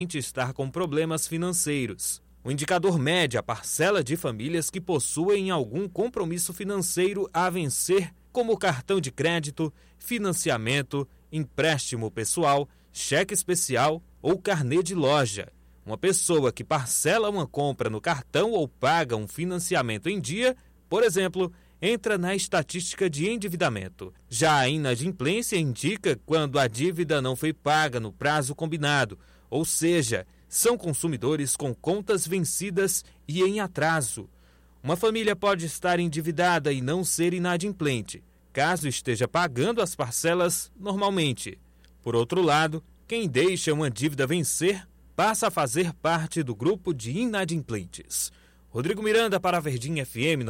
estar com problemas financeiros. O indicador mede a parcela de famílias que possuem algum compromisso financeiro a vencer, como cartão de crédito, financiamento, empréstimo pessoal, cheque especial ou carnê de loja. Uma pessoa que parcela uma compra no cartão ou paga um financiamento em dia, por exemplo, entra na estatística de endividamento. Já a inadimplência indica quando a dívida não foi paga no prazo combinado, ou seja, são consumidores com contas vencidas e em atraso. Uma família pode estar endividada e não ser inadimplente, caso esteja pagando as parcelas normalmente. Por outro lado, quem deixa uma dívida vencer passa a fazer parte do grupo de inadimplentes. Rodrigo Miranda para a Verdinha FM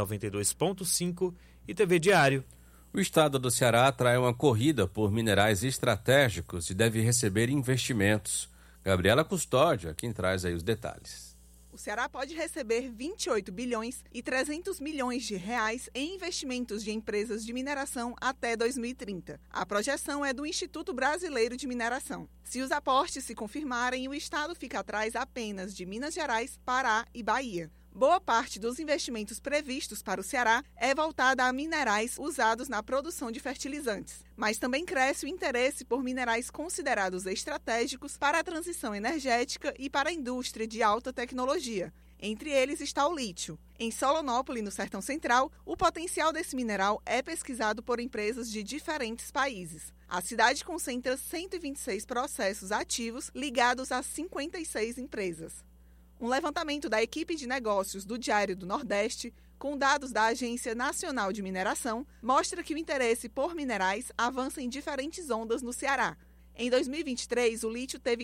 92.5 e TV Diário. O estado do Ceará atrai uma corrida por minerais estratégicos e deve receber investimentos. Gabriela Custódio, quem traz aí os detalhes. O Ceará pode receber 28 bilhões e 300 milhões de reais em investimentos de empresas de mineração até 2030. A projeção é do Instituto Brasileiro de Mineração. Se os aportes se confirmarem, o estado fica atrás apenas de Minas Gerais, Pará e Bahia. Boa parte dos investimentos previstos para o Ceará é voltada a minerais usados na produção de fertilizantes, mas também cresce o interesse por minerais considerados estratégicos para a transição energética e para a indústria de alta tecnologia. Entre eles está o lítio. Em Solonópole, no Sertão Central, o potencial desse mineral é pesquisado por empresas de diferentes países. A cidade concentra 126 processos ativos ligados a 56 empresas. Um levantamento da equipe de negócios do Diário do Nordeste, com dados da Agência Nacional de Mineração, mostra que o interesse por minerais avança em diferentes ondas no Ceará. Em 2023, o lítio teve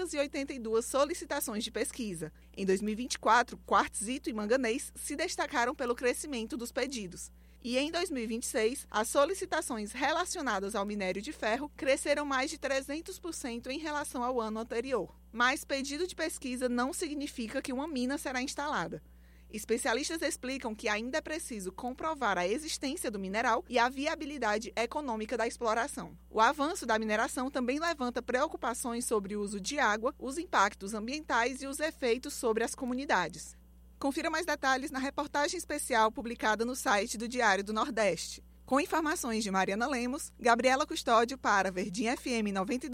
582 solicitações de pesquisa. Em 2024, quartzito e manganês se destacaram pelo crescimento dos pedidos. E em 2026, as solicitações relacionadas ao minério de ferro cresceram mais de 300% em relação ao ano anterior. Mas pedido de pesquisa não significa que uma mina será instalada. Especialistas explicam que ainda é preciso comprovar a existência do mineral e a viabilidade econômica da exploração. O avanço da mineração também levanta preocupações sobre o uso de água, os impactos ambientais e os efeitos sobre as comunidades. Confira mais detalhes na reportagem especial publicada no site do Diário do Nordeste. Com informações de Mariana Lemos, Gabriela Custódio para Verdinha FM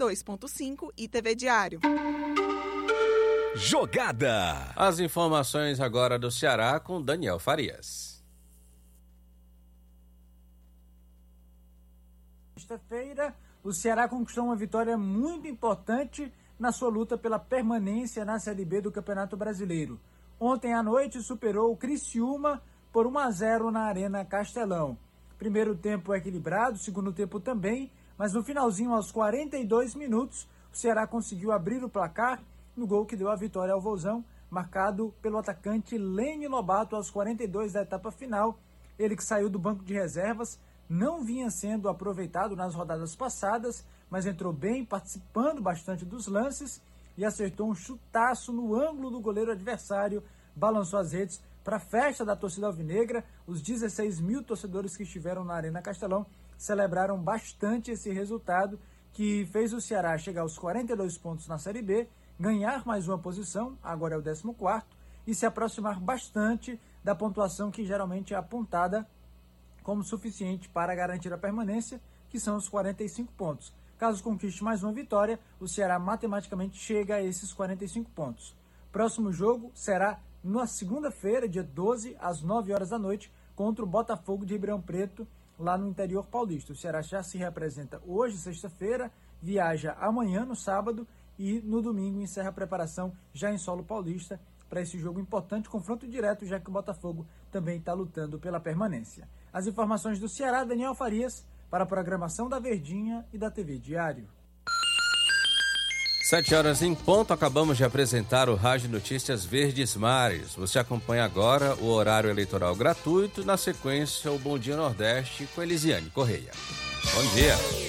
92.5 e TV Diário. Jogada. As informações agora do Ceará com Daniel Farias. Sexta-feira, o Ceará conquistou uma vitória muito importante na sua luta pela permanência na Série B do Campeonato Brasileiro. Ontem à noite superou o Criciúma por 1-0 na Arena Castelão. Primeiro tempo equilibrado, segundo tempo também, mas no finalzinho, aos 42 minutos, o Ceará conseguiu abrir o placar no gol que deu a vitória ao Vozão, marcado pelo atacante Lene Lobato aos 42 da etapa final. Ele que saiu do banco de reservas, não vinha sendo aproveitado nas rodadas passadas, mas entrou bem, participando bastante dos lances e acertou um chutaço no ângulo do goleiro adversário, balançou as redes para a festa da torcida alvinegra. Os 16 mil torcedores que estiveram na Arena Castelão celebraram bastante esse resultado, que fez o Ceará chegar aos 42 pontos na Série B, ganhar mais uma posição, agora é o 14º, e se aproximar bastante da pontuação que geralmente é apontada como suficiente para garantir a permanência, que são os 45 pontos. Caso conquiste mais uma vitória, o Ceará matematicamente chega a esses 45 pontos. Próximo jogo será na segunda-feira, dia 12, às 9 horas da noite, contra o Botafogo de Ribeirão Preto, lá no interior paulista. O Ceará já se representa hoje, sexta-feira, viaja amanhã, no sábado, e no domingo encerra a preparação já em solo paulista para esse jogo importante, confronto direto, já que o Botafogo também está lutando pela permanência. As informações do Ceará, Daniel Farias, para a programação da Verdinha e da TV Diário. 7 horas em ponto, acabamos de apresentar o Rádio Notícias Verdes Mares. Você acompanha agora o horário eleitoral gratuito, na sequência o Bom Dia Nordeste com Elisiane Correia. Bom dia.